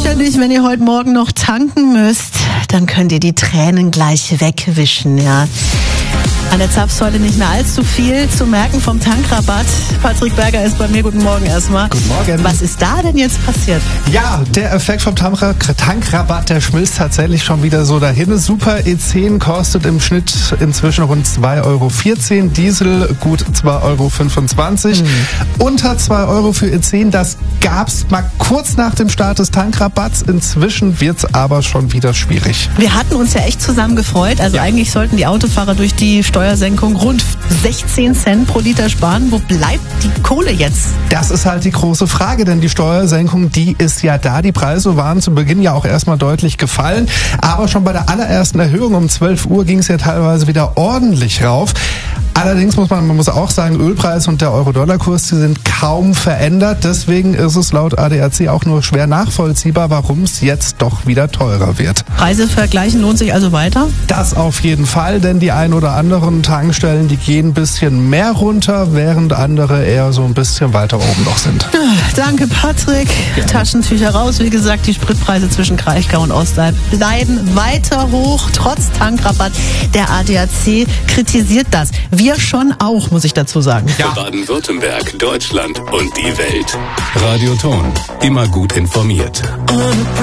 sicherlich, wenn ihr heute Morgen noch tanken müsst, dann könnt ihr die Tränen gleich wegwischen, ja. An der Zapfsäule nicht mehr allzu viel zu merken vom Tankrabatt. Patrick Berger ist bei mir. Guten Morgen erstmal. Guten Morgen. Was ist da denn jetzt passiert? Ja, der Effekt vom Tankrabatt, der schmilzt tatsächlich schon wieder so dahin. Super E10 kostet im Schnitt inzwischen rund 2,14 €. Diesel gut 2,25 €. Unter 2 € für E10, das gab's mal kurz nach dem Start des Tankrabatts. Inzwischen wird's aber schon wieder schwierig. Wir hatten uns ja echt zusammen gefreut. Also eigentlich sollten die Autofahrer durch die Steuersenkung rund 16 Cent pro Liter sparen. Wo bleibt die Kohle jetzt? Das ist halt die große Frage, denn die Steuersenkung, die ist ja da. Die Preise waren zu Beginn ja auch erstmal deutlich gefallen. Aber schon bei der allerersten Erhöhung um 12 Uhr ging es ja teilweise wieder ordentlich rauf. Allerdings muss man muss auch sagen, Ölpreis und der Euro-Dollar-Kurs, die sind kaum verändert. Deswegen ist es laut ADAC auch nur schwer nachvollziehbar, warum es jetzt doch wieder teurer wird. Preise vergleichen lohnt sich also weiter? Das auf jeden Fall, denn die ein oder anderen Tankstellen, die gehen ein bisschen mehr runter, während andere eher so ein bisschen weiter oben noch sind. Danke, Patrick. Gerne. Taschentücher raus. Wie gesagt, die Spritpreise zwischen Kraichgau und Ostalb bleiben weiter hoch, trotz Tankrabatt. Der ADAC kritisiert das. Wir schon auch, muss ich dazu sagen. Ja. Baden-Württemberg, Deutschland und die Welt. Radio Ton. Immer gut informiert.